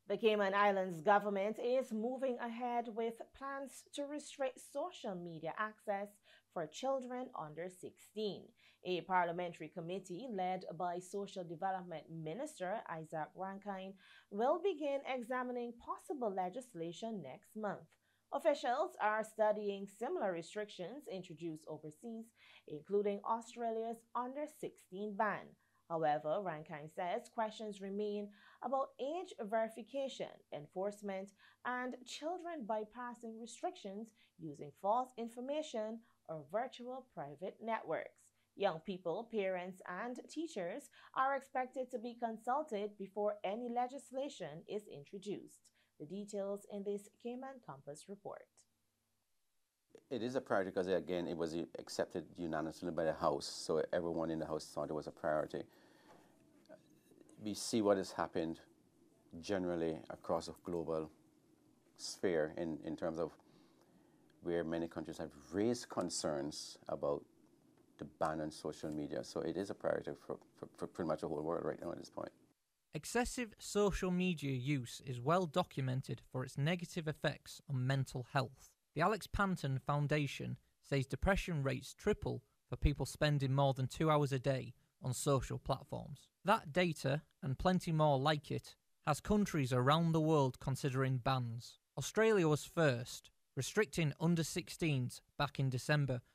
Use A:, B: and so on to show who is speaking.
A: The Cayman Islands government is moving ahead with plans to restrict social media access for children under 16. A parliamentary committee led by Social Development Minister Isaac Rankine will begin examining possible legislation next month. Officials are studying similar restrictions introduced overseas, including Australia's under 16 ban. However, Rankine says questions remain about age verification, enforcement, and children bypassing restrictions using false information or virtual private networks. Young people, parents, and teachers are expected to be consulted before any legislation is introduced. The details in this Cayman Compass report.
B: It is a priority because, again, it was accepted unanimously by the House, so everyone in the House thought it was a priority. We see what has happened generally across a global sphere in terms of where many countries have raised concerns about the ban on social media. So it is a priority for pretty much the whole world right now at this point.
C: Excessive social media use is well documented for its negative effects on mental health. The Alex Panton Foundation says depression rates triple for people spending more than 2 hours a day on social platforms. That data, and plenty more like it, has countries around the world considering bans. Australia was first, restricting under 16s back in December